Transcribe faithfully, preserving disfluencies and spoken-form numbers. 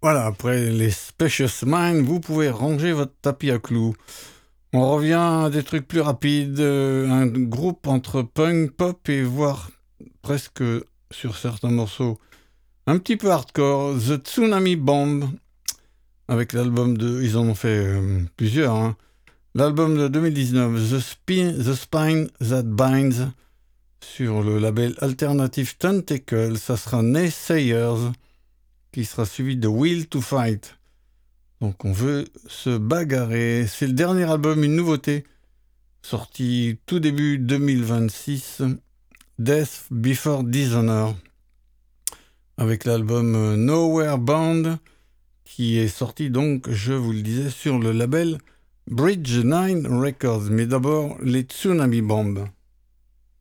Voilà, après les Spacious Mind, vous pouvez ranger votre tapis à clous. On revient à des trucs plus rapides, euh, un groupe entre punk, pop et voire presque sur certains morceaux un petit peu hardcore, The Tsunami Bomb, avec l'album de... Ils en ont fait euh, plusieurs, hein. L'album de deux mille dix-neuf, The, Spin, The Spine That Binds, sur le label Alternative Tentacle, ça sera Naysayers, qui sera suivi de Will to Fight. Donc on veut se bagarrer. C'est le dernier album, une nouveauté, sorti tout début deux mille vingt-six, Death Before Dishonor, avec l'album Nowhere Bound, qui est sorti donc, je vous le disais, sur le label Bridge Nine Records. Mais d'abord, les Tsunami Bombs.